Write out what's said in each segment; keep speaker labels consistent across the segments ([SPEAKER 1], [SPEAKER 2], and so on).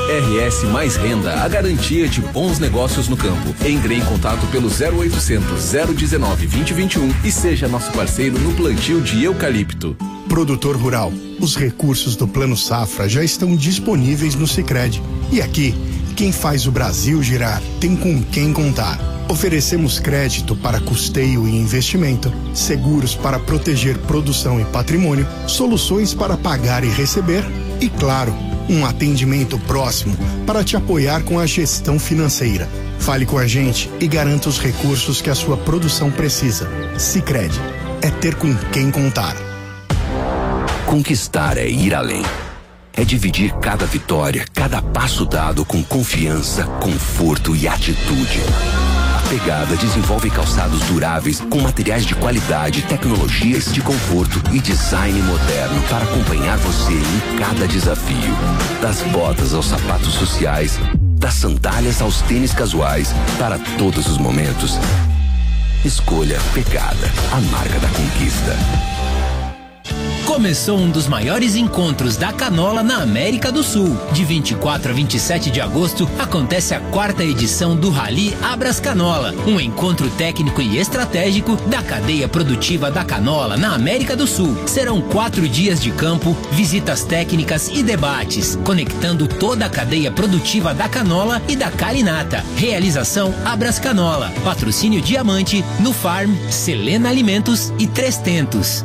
[SPEAKER 1] RS Mais Renda, a garantia de bons negócios no campo. Entre em contato pelo 0800 019 2021 e seja nosso parceiro no plantio de eucalipto.
[SPEAKER 2] Produtor rural, os recursos do Plano Safra já estão disponíveis no Sicredi. E aqui, quem faz o Brasil girar tem com quem contar. Oferecemos crédito para custeio e investimento, seguros para proteger produção e patrimônio, soluções para pagar e receber e, claro, um atendimento próximo para te apoiar com a gestão financeira. Fale com a gente e garanta os recursos que a sua produção precisa. Sicredi, é ter com quem contar.
[SPEAKER 3] Conquistar é ir além. É dividir cada vitória, cada passo dado com confiança, conforto e atitude. A Pegada desenvolve calçados duráveis com materiais de qualidade, tecnologias de conforto e design moderno para acompanhar você em cada desafio. Das botas aos sapatos sociais, das sandálias aos tênis casuais, para todos os momentos. Escolha Pegada, a marca da conquista.
[SPEAKER 4] Começou um dos maiores encontros da canola na América do Sul. De 24 a 27 de agosto, acontece a 4ª edição do Rally Abras Canola, um encontro técnico e estratégico da cadeia produtiva da canola na América do Sul. Serão 4 dias de campo, visitas técnicas e debates, conectando toda a cadeia produtiva da canola e da carinata. Realização Abras Canola. Patrocínio Diamante, No Farm, Selena Alimentos e Três Tentos.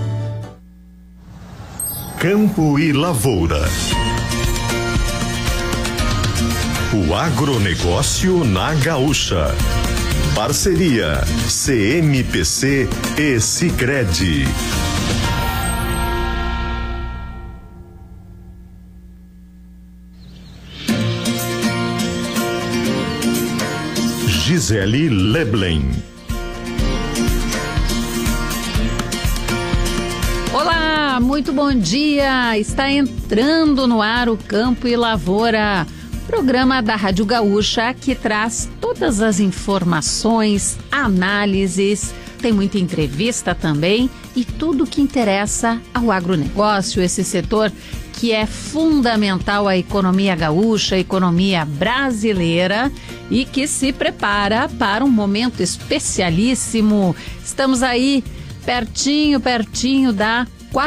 [SPEAKER 5] Campo e Lavoura. O agronegócio na Gaúcha. Parceria CMPC e Sicredi. Gisele Leblen.
[SPEAKER 6] Olá, muito bom dia. Está entrando no ar o Campo e Lavoura, programa da Rádio Gaúcha que traz todas as informações, análises, tem muita entrevista também e tudo que interessa ao agronegócio, esse setor que é fundamental à economia gaúcha, à economia brasileira e que se prepara para um momento especialíssimo. Estamos aí pertinho da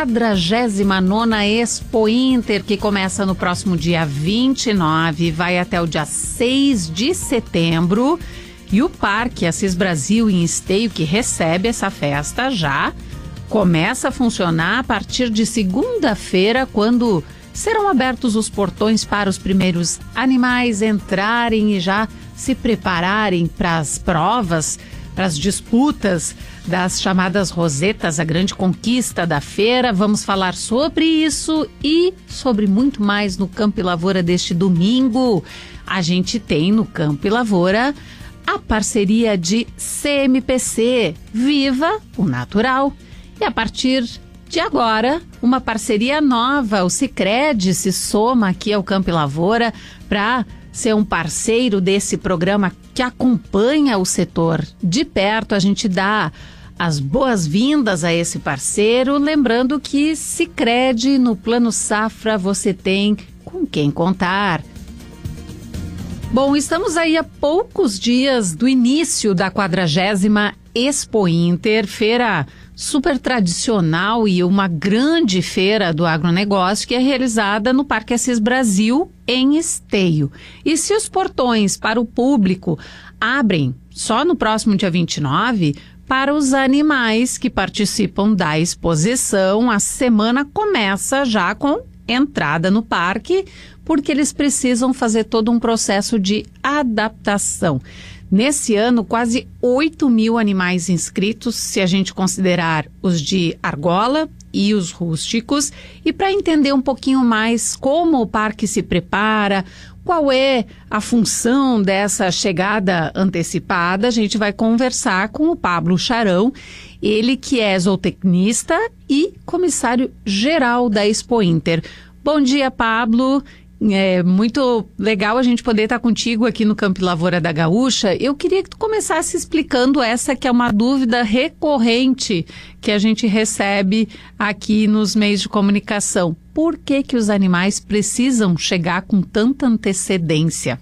[SPEAKER 6] 49ª Expo Inter, que começa no próximo dia 29, vai até o dia 6 de setembro. E o Parque Assis Brasil em Esteio, que recebe essa festa, já começa a funcionar a partir de segunda-feira, quando serão abertos os portões para os primeiros animais entrarem e já se prepararem para as provas, para as disputas das chamadas rosetas, a grande conquista da feira. Vamos falar sobre isso e sobre muito mais no Campo e Lavoura deste domingo. A gente tem no Campo e Lavoura a parceria de CMPC, Viva o Natural. E a partir de agora, uma parceria nova, o Sicredi se soma aqui ao Campo e Lavoura para ser um parceiro desse programa que acompanha o setor de perto. A gente dá as boas-vindas a esse parceiro, lembrando que Sicredi no Plano Safra você tem com quem contar. Bom, estamos aí a poucos dias do início da 40ª Expo Inter, feira super tradicional e uma grande feira do agronegócio que é realizada no Parque Assis Brasil, em Esteio. E se os portões para o público abrem só no próximo dia 29, para os animais que participam da exposição, a semana começa já com entrada no parque, porque eles precisam fazer todo um processo de adaptação. Nesse ano, quase 8.000 animais inscritos, se a gente considerar os de argola e os rústicos. E para entender um pouquinho mais como o parque se prepara, qual é a função dessa chegada antecipada, a gente vai conversar com o Pablo Charão, ele que é zootecnista e comissário geral da Expo Inter. Bom dia, Pablo. É muito legal a gente poder estar contigo aqui no Campo e Lavoura da Gaúcha. Eu queria que tu começasse explicando essa que é uma dúvida recorrente que a gente recebe aqui nos meios de comunicação. Por que que os animais precisam chegar com tanta antecedência?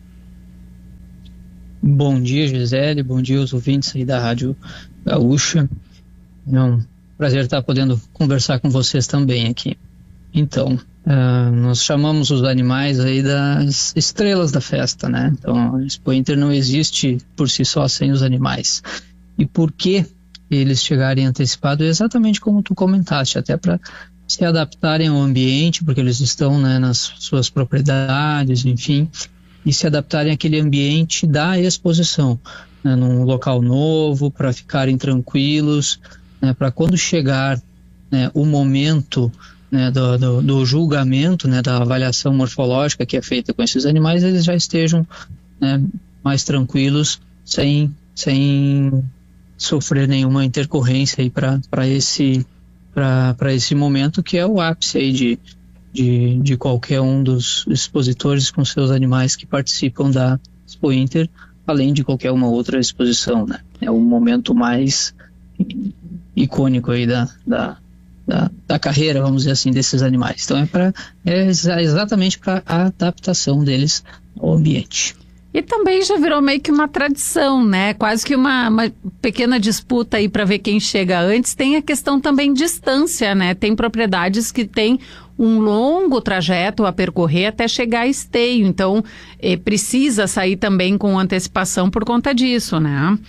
[SPEAKER 7] Bom dia, Gisele. Bom dia aos ouvintes aí da Rádio Gaúcha. É um prazer estar podendo conversar com vocês também aqui. Então, nós chamamos os animais aí das estrelas da festa, né? Então, a Expo Inter não existe por si só sem os animais. E por que eles chegarem antecipados? É exatamente como tu comentaste, até para se adaptarem ao ambiente, porque eles estão, né, nas suas propriedades, enfim, e se adaptarem àquele ambiente da exposição, né, num local novo, para ficarem tranquilos, né, para quando chegar, né, o momento, né, do julgamento, né, da avaliação morfológica que é feita com esses animais, eles já estejam, né, mais tranquilos, sem sofrer nenhuma intercorrência aí para esse momento, que é o ápice aí de qualquer um dos expositores com seus animais que participam da Expo Inter, além de qualquer uma outra exposição, né? É o momento mais icônico aí da carreira, vamos dizer assim, desses animais. Então é exatamente para a adaptação deles ao ambiente.
[SPEAKER 6] E também já virou meio que uma tradição, né? Quase que uma pequena disputa aí para ver quem chega antes. Tem a questão também de distância, né? Tem propriedades que têm um longo trajeto a percorrer até chegar a esteio. Então, precisa sair também com antecipação por conta disso, né?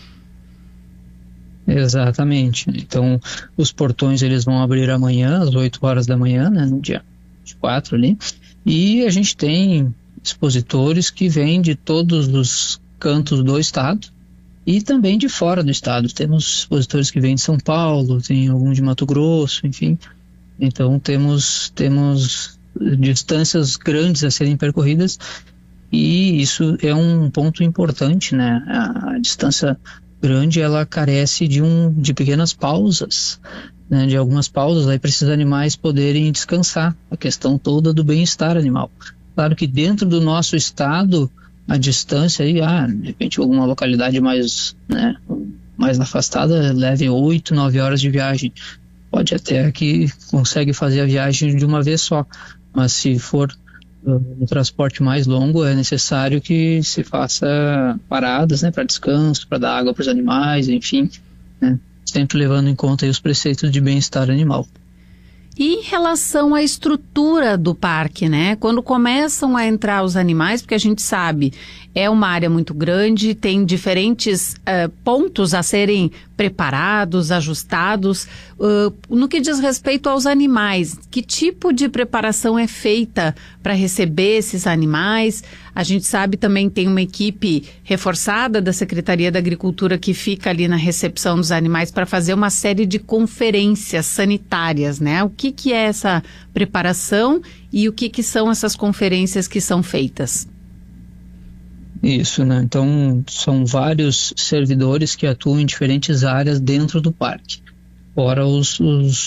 [SPEAKER 7] Exatamente. Então, os portões eles vão abrir amanhã, às 8 horas da manhã, né? No dia 24 ali. E a gente tem expositores que vêm de todos os cantos do estado e também de fora do estado. Temos expositores que vêm de São Paulo, tem algum de Mato Grosso, enfim. Então temos distâncias grandes a serem percorridas, e isso é um ponto importante, né? A distância grande, ela carece de pequenas pausas, né? De algumas pausas aí para esses animais poderem descansar, a questão toda do bem-estar animal. Claro que dentro do nosso estado, a distância aí, de repente alguma localidade mais, né, mais afastada, leve 8, 9 horas de viagem. Pode até que consegue fazer a viagem de uma vez só, mas se for um transporte mais longo, é necessário que se faça paradas, né, para descanso, para dar água para os animais, enfim, né, sempre levando em conta aí os preceitos de bem-estar animal.
[SPEAKER 6] E em relação à estrutura do parque, né? Quando começam a entrar os animais, porque a gente sabe, é uma área muito grande, tem diferentes pontos a serem preparados, ajustados. No que diz respeito aos animais, que tipo de preparação é feita para receber esses animais? A gente sabe também tem uma equipe reforçada da Secretaria da Agricultura que fica ali na recepção dos animais para fazer uma série de conferências sanitárias, né? O que é essa preparação e o que são essas conferências que são feitas?
[SPEAKER 7] Isso, né? Então, são vários servidores que atuam em diferentes áreas dentro do parque, fora os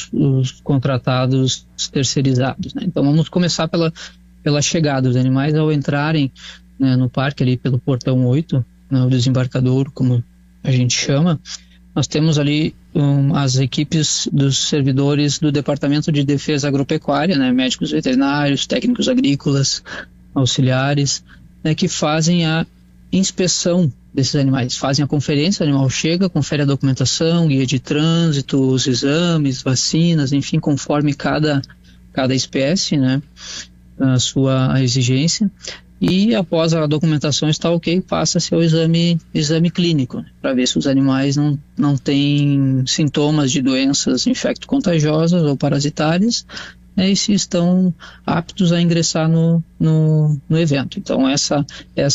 [SPEAKER 7] contratados terceirizados, né? Então, vamos começar pela chegada dos animais ao entrarem, né, no parque, ali pelo portão 8, né, o desembarcador, como a gente chama. Nós temos ali as equipes dos servidores do Departamento de Defesa Agropecuária, né, médicos veterinários, técnicos agrícolas, auxiliares, né, que fazem a inspeção desses animais, fazem a conferência, o animal chega, confere a documentação, guia de trânsito, os exames, vacinas, enfim, conforme cada espécie, né, a sua exigência, e após a documentação está ok, passa-se ao exame clínico, né, para ver se os animais não têm sintomas de doenças infecto-contagiosas ou parasitárias, né, e se estão aptos a ingressar no evento. Então essa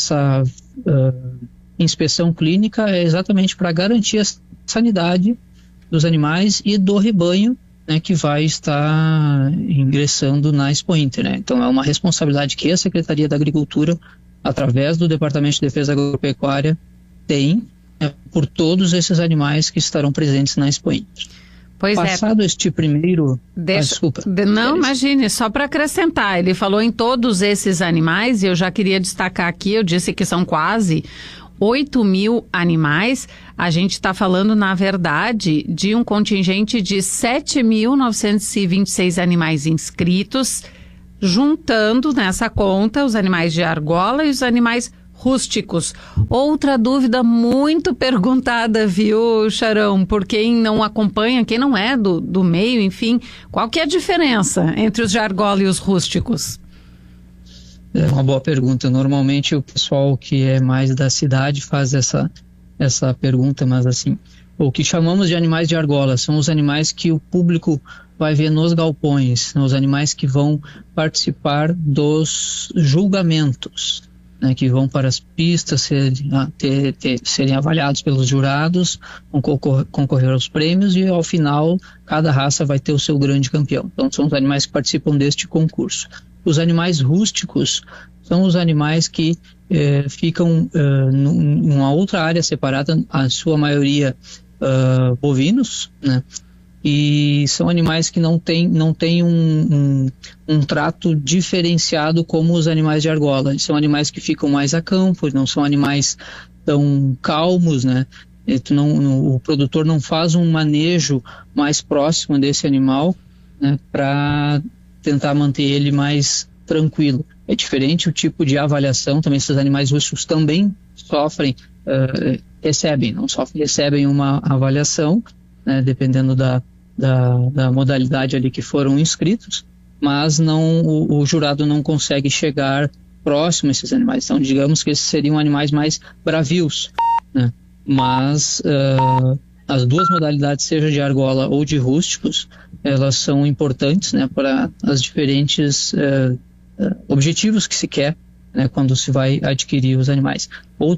[SPEAKER 7] inspeção clínica é exatamente para garantir a sanidade dos animais e do rebanho, né, que vai estar ingressando na Expo Inter, né? Então é uma responsabilidade que a Secretaria da Agricultura, através do Departamento de Defesa Agropecuária, tem, né, por todos esses animais que estarão presentes na Expo Inter. Passado este primeiro... desculpa.
[SPEAKER 6] Não, imagine, só para acrescentar, ele falou em todos esses animais, e eu já queria destacar aqui, eu disse que são quase 8.000 animais. A gente está falando, na verdade, de um contingente de 7.926 animais inscritos, juntando nessa conta os animais de argola e os animais rústicos. Outra dúvida muito perguntada, viu, Charão, por quem não acompanha, quem não é do meio, enfim, qual que é a diferença entre os de argola e os rústicos?
[SPEAKER 7] É uma boa pergunta. Normalmente o pessoal que é mais da cidade faz essa pergunta, mas assim, o que chamamos de animais de argola são os animais que o público vai ver nos galpões, são os animais que vão participar dos julgamentos, né, que vão para as pistas serem avaliados pelos jurados, vão concorrer aos prêmios e ao final cada raça vai ter o seu grande campeão. Então são os animais que participam deste concurso. Os animais rústicos são os animais que ficam numa outra área separada, a sua maioria bovinos, né? E são animais que não têm um trato diferenciado como os animais de argola. São animais que ficam mais a campo, não são animais tão calmos, né? O produtor não faz um manejo mais próximo desse animal, né, para tentar manter ele mais tranquilo. É diferente o tipo de avaliação, também esses animais rústicos também recebem uma avaliação, né, dependendo da modalidade ali que foram inscritos, mas o jurado não consegue chegar próximo a esses animais. Então, digamos que esses seriam animais mais bravios, né? Mas as duas modalidades, seja de argola ou de rústicos, elas são importantes, né, para as diferentes objetivos que se quer, né, quando se vai adquirir os animais.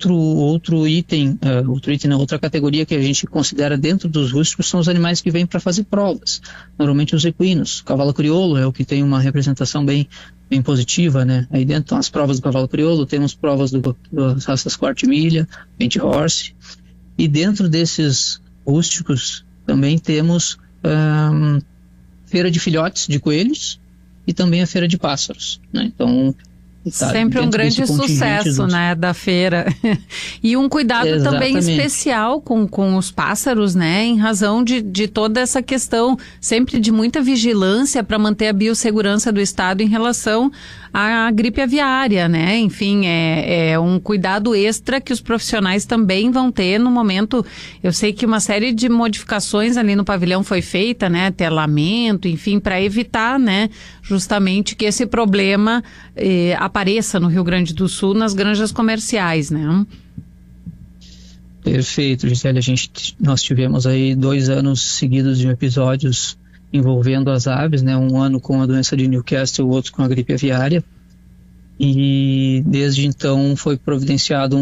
[SPEAKER 7] Outra categoria que a gente considera dentro dos rústicos são os animais que vêm para fazer provas. Normalmente os equinos. O cavalo crioulo é o que tem uma representação bem positiva, né? Aí dentro estão as provas do cavalo crioulo, temos provas das raças quarta milha, paint horse. E dentro desses rústicos também temos feira de filhotes de coelhos e também a feira de pássaros, né? Então,
[SPEAKER 6] sempre um grande sucesso, né, da feira. E um cuidado também especial com os pássaros, né, em razão de toda essa questão, sempre de muita vigilância para manter a biossegurança do estado em relação à gripe aviária, né? Enfim, é um cuidado extra que os profissionais também vão ter no momento. Eu sei que uma série de modificações ali no pavilhão foi feita, né, telamento, enfim, para evitar, né, justamente que esse problema apareça no Rio Grande do Sul nas granjas comerciais, né?
[SPEAKER 7] Perfeito, Gisele. Nós tivemos aí 2 anos seguidos de episódios envolvendo as aves, né? Um ano com a doença de Newcastle, o outro com a gripe aviária. E desde então foi providenciado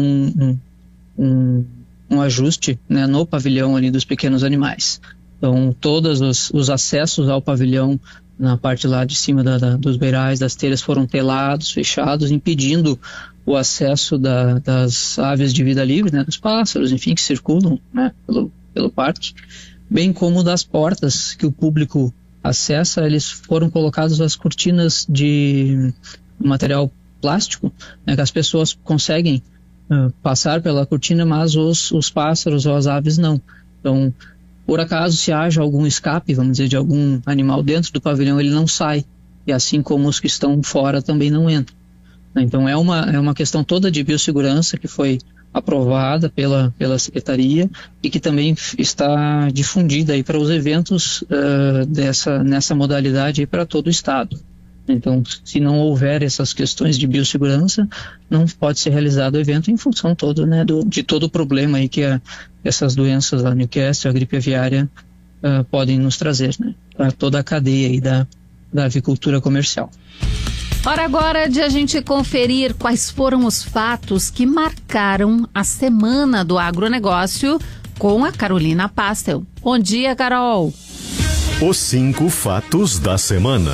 [SPEAKER 7] um ajuste, né, no pavilhão ali dos pequenos animais. Então todos os acessos ao pavilhão na parte lá de cima dos beirais, das telhas, foram telados, fechados, impedindo o acesso das aves de vida livre, né, dos pássaros, enfim, que circulam, né, pelo parque, bem como das portas que o público acessa. Eles foram colocadas as cortinas de material plástico, né, que as pessoas conseguem passar pela cortina, mas os pássaros ou as aves não. Então, por acaso, se haja algum escape, vamos dizer, de algum animal dentro do pavilhão, ele não sai. E assim como os que estão fora também não entram. Então é uma questão toda de biossegurança que foi aprovada pela Secretaria e que também está difundida aí para os eventos nessa modalidade para todo o estado. Então, se não houver essas questões de biossegurança, não pode ser realizado o evento em função todo, né, de todo o problema aí que essas doenças, a Newcastle, a gripe aviária, podem nos trazer, né, para toda a cadeia aí da avicultura comercial.
[SPEAKER 6] Hora agora de a gente conferir quais foram os fatos que marcaram a semana do agronegócio com a Carolina Pastel. Bom dia, Carol.
[SPEAKER 5] Os 5 fatos da semana.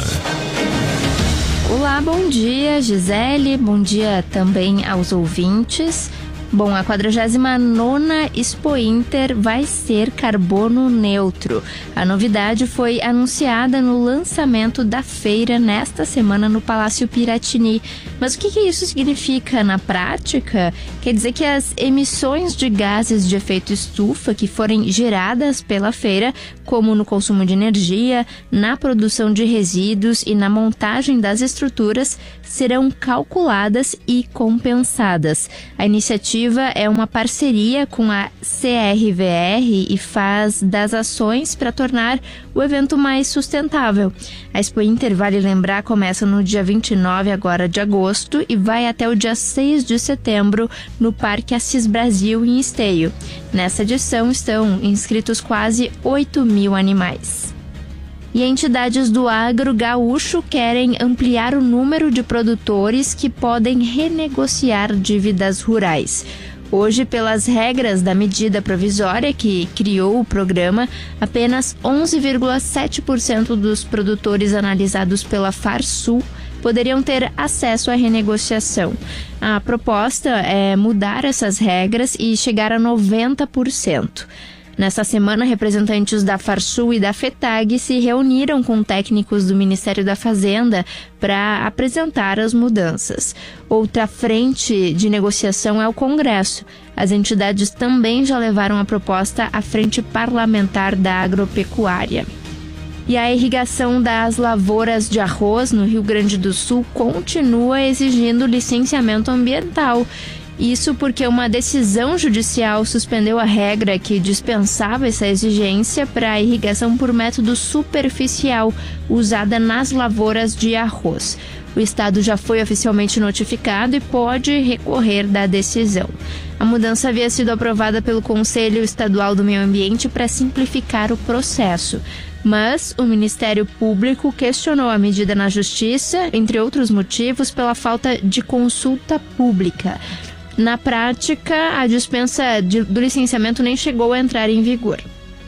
[SPEAKER 8] Olá, bom dia, Gisele, bom dia também aos ouvintes. Bom, a 49ª Expo Inter vai ser carbono neutro. A novidade foi anunciada no lançamento da feira nesta semana no Palácio Piratini. Mas o que isso significa na prática? Quer dizer que as emissões de gases de efeito estufa que forem geradas pela feira, como no consumo de energia, na produção de resíduos e na montagem das estruturas, serão calculadas e compensadas. A iniciativa é uma parceria com a CRVR e faz das ações para tornar o evento mais sustentável. A Expo Inter, vale lembrar, começa no dia 29 agora de agosto e vai até o dia 6 de setembro no Parque Assis Brasil, em Esteio. Nessa edição estão inscritos quase 8.000 animais. E entidades do agro gaúcho querem ampliar o número de produtores que podem renegociar dívidas rurais. Hoje, pelas regras da medida provisória que criou o programa, apenas 11,7% dos produtores analisados pela Farsul poderiam ter acesso à renegociação. A proposta é mudar essas regras e chegar a 90%. Nesta semana, representantes da Farsul e da FETAG se reuniram com técnicos do Ministério da Fazenda para apresentar as mudanças. Outra frente de negociação é o Congresso. As entidades também já levaram a proposta à frente parlamentar da agropecuária. E a irrigação das lavouras de arroz no Rio Grande do Sul continua exigindo licenciamento ambiental. Isso porque uma decisão judicial suspendeu a regra que dispensava essa exigência para a irrigação por método superficial usada nas lavouras de arroz. O estado já foi oficialmente notificado e pode recorrer da decisão. A mudança havia sido aprovada pelo Conselho Estadual do Meio Ambiente para simplificar o processo. Mas o Ministério Público questionou a medida na Justiça, entre outros motivos, pela falta de consulta pública. Na prática, a dispensa do licenciamento nem chegou a entrar em vigor.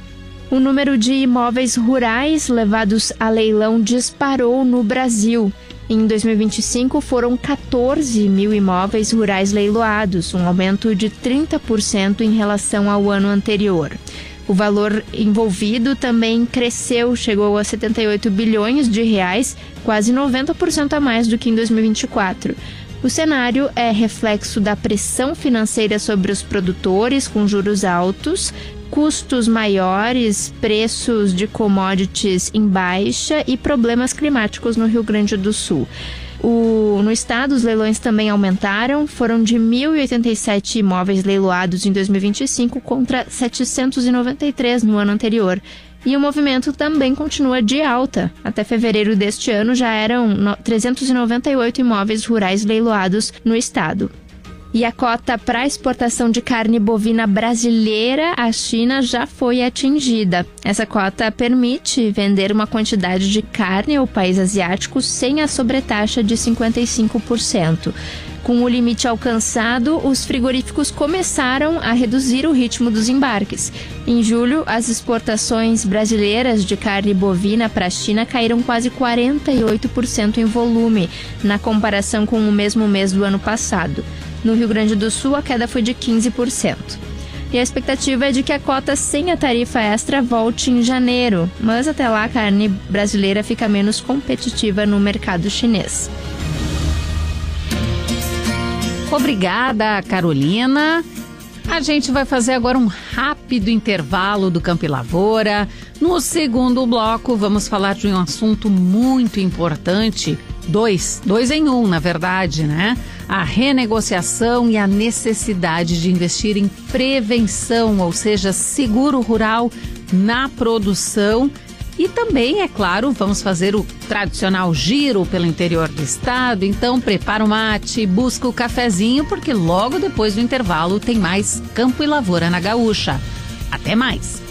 [SPEAKER 8] O número de imóveis rurais levados a leilão disparou no Brasil. Em 2025, foram 14.000 imóveis rurais leiloados, um aumento de 30% em relação ao ano anterior. O valor envolvido também cresceu, chegou a 78 bilhões de reais, quase 90% a mais do que em 2024. O cenário é reflexo da pressão financeira sobre os produtores, com juros altos, custos maiores, preços de commodities em baixa e problemas climáticos no Rio Grande do Sul. No estado, os leilões também aumentaram, foram de 1.087 imóveis leiloados em 2025 contra 793 no ano anterior. E o movimento também continua de alta. Até fevereiro deste ano já eram 398 imóveis rurais leiloados no estado. E a cota para exportação de carne bovina brasileira à China já foi atingida. Essa cota permite vender uma quantidade de carne ao país asiático sem a sobretaxa de 55%. Com o limite alcançado, os frigoríficos começaram a reduzir o ritmo dos embarques. Em julho, as exportações brasileiras de carne bovina para a China caíram quase 48% em volume, na comparação com o mesmo mês do ano passado. No Rio Grande do Sul, a queda foi de 15%. E a expectativa é de que a cota sem a tarifa extra volte em janeiro, mas até lá a carne brasileira fica menos competitiva no mercado chinês.
[SPEAKER 6] Obrigada, Carolina. A gente vai fazer agora um rápido intervalo do Campo e Lavoura. No segundo bloco, vamos falar de um assunto muito importante. Dois em um, na verdade, né? A renegociação e a necessidade de investir em prevenção, ou seja, seguro rural na produção. E também, é claro, vamos fazer o tradicional giro pelo interior do estado. Então, prepara o mate, busca o cafezinho, porque logo depois do intervalo tem mais Campo e Lavoura na Gaúcha. Até mais!